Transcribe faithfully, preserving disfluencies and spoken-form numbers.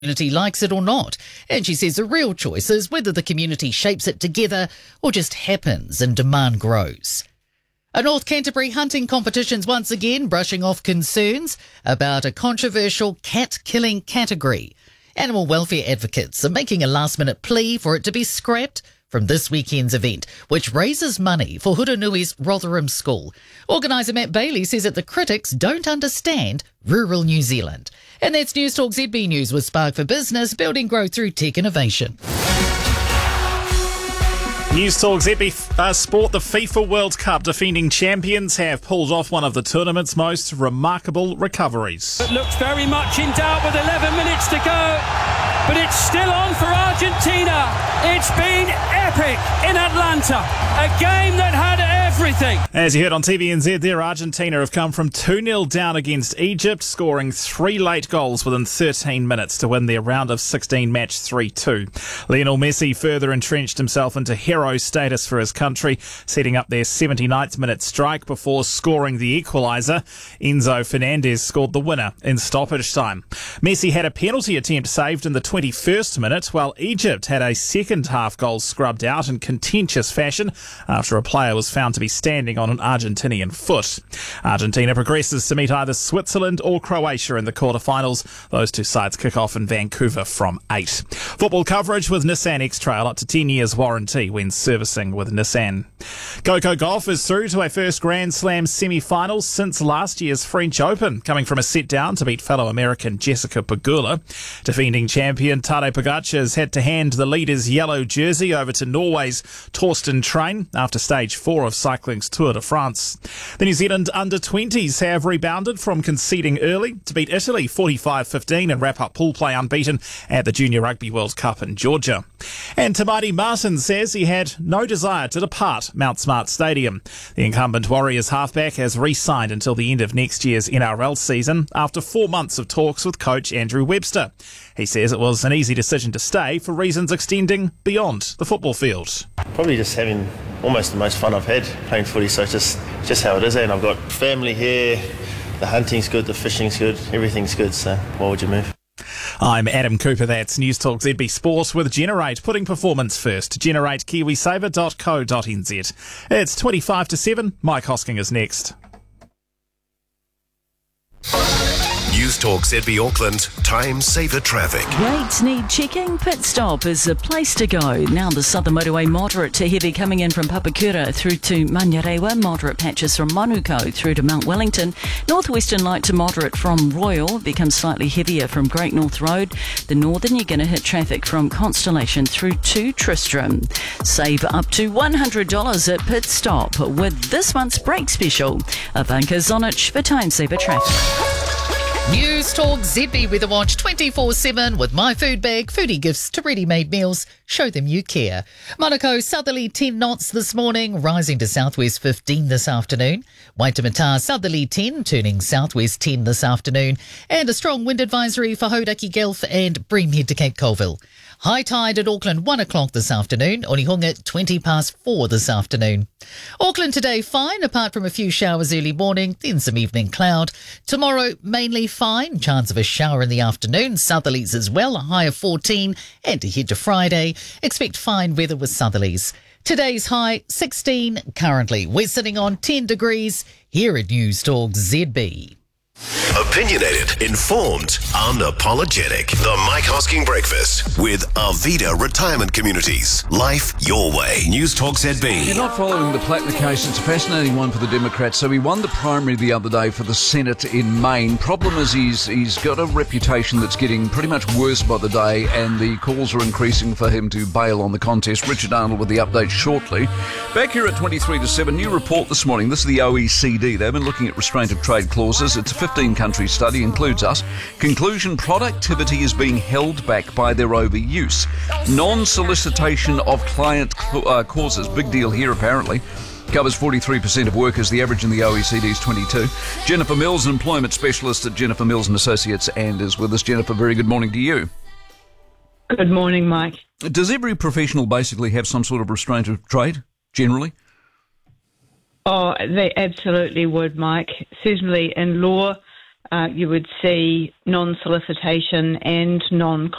community likes it or not. And she says the real choice is whether the community shapes it together or just happens and demand grows. A North Canterbury hunting competition's once again brushing off concerns about a controversial cat-killing category. Animal welfare advocates are making a last-minute plea for it to be scrapped from this weekend's event, which raises money for Huronui's Rotherham School. Organiser Matt Bailey says that the critics don't understand rural New Zealand. And that's News Talk Z B News with Spark for Business, building growth through tech innovation. News Talk Z B uh, Sport. The FIFA World Cup defending champions have pulled off one of the tournament's most remarkable recoveries. It looks very much in doubt with eleven minutes to go, but it's still on for Argentina. It's been epic in Atlanta, a game that had everything. As you heard on T V N Z there, Argentina have come from two nil down against Egypt, scoring three late goals within thirteen minutes to win their round of sixteen match three two. Lionel Messi further entrenched himself into hero status for his country, setting up their seventy-ninth minute strike before scoring the equaliser. Enzo Fernandez scored the winner in stoppage time. Messi had a penalty attempt saved in the twenty-first minute, while Egypt had a second half goal scrubbed out in contentious fashion after a player was found to be standing on an Argentinian foot. Argentina progresses to meet either Switzerland or Croatia in the quarterfinals. Those two sides kick off in Vancouver from eight. Football coverage with Nissan X-Trail, up to ten years warranty when servicing with Nissan. GoCo Golf is through to a first Grand Slam semi-final since last year's French Open, coming from a set-down to beat fellow American Jessica Pegula. Defending champion Tadej Pogacar has had to hand the leader's yellow jersey over to Norway's Torsten Train after stage four of cycling's Tour de France. The New Zealand under twenties have rebounded from conceding early to beat Italy forty-five fifteen and wrap up pool play unbeaten at the Junior Rugby World Cup in Georgia. And Tamati Martin says he had no desire to depart Mount Smart Stadium. The incumbent Warriors halfback has re-signed until the end of next year's N R L season after four months of talks with coach Andrew Webster. He says it was an easy decision to stay for reasons extending beyond the football field. Probably just having almost the most fun I've had playing footy, so it's just, just how it is. And I've got family here, the hunting's good, the fishing's good, everything's good, so why would you move? I'm Adam Cooper, that's News Talk Z B Sport with Generate, putting performance first. Generate Kiwisaver dot co dot n z. It's twenty-five to seven, Mike Hosking is next. News Talk Z B Auckland, time saver traffic. Rates need checking. Pit Stop is the place to go. Now the Southern Motorway moderate to heavy coming in from Papakura through to Manurewa. Moderate patches from Manukau through to Mount Wellington. Northwestern light to moderate from Royal. Becomes slightly heavier from Great North Road. The Northern, you're going to hit traffic from Constellation through to Tristram. Save up to one hundred dollars at Pit Stop with this month's break special. Ivanka Zonich for time saver traffic. News Talk Z B Weather Watch twenty-four seven with My Food Bag, foodie gifts to ready-made meals. Show them you care. Monaco, southerly ten knots this morning, rising to southwest fifteen this afternoon. Waitemata, southerly ten, turning southwest ten this afternoon. And a strong wind advisory for Hauraki Gulf and Breamhead to Cape Colville. High tide at Auckland, one o'clock this afternoon. Onehunga, twenty past four this afternoon. Auckland today, fine, apart from a few showers early morning, then some evening cloud. Tomorrow, mainly fine, chance of a shower in the afternoon. Southerlies as well, a high of fourteen. And to head to Friday, expect fine weather with southerlies. Today's high, sixteen. Currently, we're sitting on ten degrees here at News Talk Z B. Opinionated, informed, unapologetic. The Mike Hosking Breakfast with Arvida Retirement Communities. Life your way. News Talk Z B. You're not following the Plattner case. It's a fascinating one for the Democrats. So he won the primary the other day for the Senate in Maine. Problem is he's he's got a reputation that's getting pretty much worse by the day, and the calls are increasing for him to bail on the contest. Richard Arnold with the update shortly. Back here at twenty-three to seven, new report this morning. This is the O E C D. They've been looking at restraint of trade clauses. It's a fifteen country study, includes us. Conclusion: productivity is being held back by their overuse. Non-solicitation of client uh, causes, big deal here apparently. Covers forty-three percent of workers. The average in the O E C D is twenty-two. Jennifer Mills, an employment specialist at Jennifer Mills and Associates, and is with us. Jennifer, very good morning to you. Good morning, Mike. Does every professional basically have some sort of restraint of trade, generally? Oh, they absolutely would, Mike. Certainly in law, uh, you would see non-solicitation and non